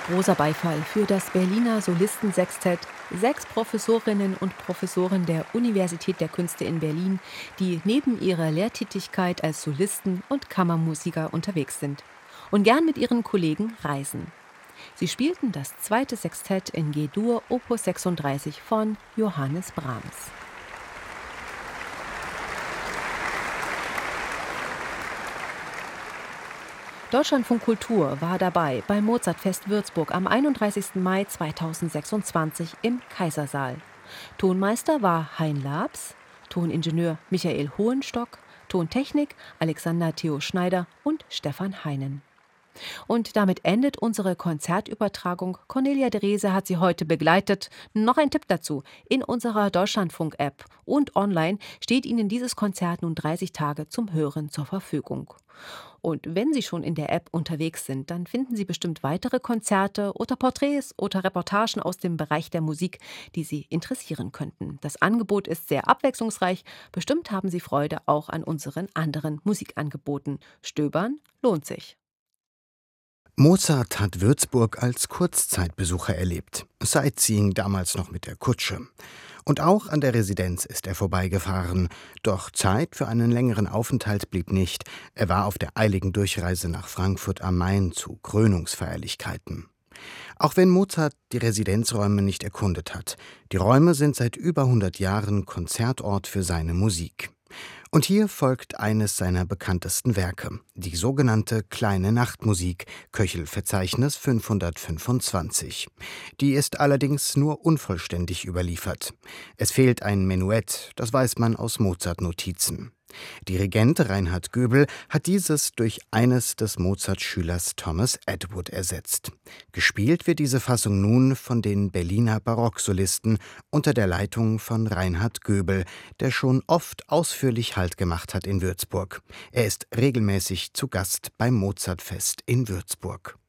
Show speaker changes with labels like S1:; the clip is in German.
S1: Großer Beifall für das Berliner Solistensextett, 6 Professorinnen und Professoren der Universität der Künste in Berlin, die neben ihrer Lehrtätigkeit als Solisten und Kammermusiker unterwegs sind und gern mit ihren Kollegen reisen. Sie spielten das zweite Sextett in G-Dur Opus 36 von Johannes Brahms. Deutschlandfunk Kultur war dabei beim Mozartfest Würzburg am 31. Mai 2026 im Kaisersaal. Tonmeister war Hein Labs, Toningenieur Michael Hohenstock, Tontechnik Alexander Theo Schneider und Stefan Heinen. Und damit endet unsere Konzertübertragung. Cornelia Drese hat sie heute begleitet. Noch ein Tipp dazu: In unserer Deutschlandfunk-App und online steht Ihnen dieses Konzert nun 30 Tage zum Hören zur Verfügung. Und wenn Sie schon in der App unterwegs sind, dann finden Sie bestimmt weitere Konzerte oder Porträts oder Reportagen aus dem Bereich der Musik, die Sie interessieren könnten. Das Angebot ist sehr abwechslungsreich. Bestimmt haben Sie Freude auch an unseren anderen Musikangeboten. Stöbern lohnt sich.
S2: Mozart hat Würzburg als Kurzzeitbesucher erlebt. Sightseeing damals noch mit der Kutsche. Und auch an der Residenz ist er vorbeigefahren. Doch Zeit für einen längeren Aufenthalt blieb nicht. Er war auf der eiligen Durchreise nach Frankfurt am Main zu Krönungsfeierlichkeiten. Auch wenn Mozart die Residenzräume nicht erkundet hat. Die Räume sind seit über 100 Jahren Konzertort für seine Musik. Und hier folgt eines seiner bekanntesten Werke, die sogenannte Kleine Nachtmusik, Köchel-Verzeichnis 525. Die ist allerdings nur unvollständig überliefert. Es fehlt ein Menuett, das weiß man aus Mozart-Notizen. Dirigent Reinhard Göbel hat dieses durch eines des Mozart-Schülers Thomas Edward ersetzt. Gespielt wird diese Fassung nun von den Berliner Barocksolisten unter der Leitung von Reinhard Göbel, der schon oft ausführlich Halt gemacht hat in Würzburg. Er ist regelmäßig zu Gast beim Mozartfest in Würzburg.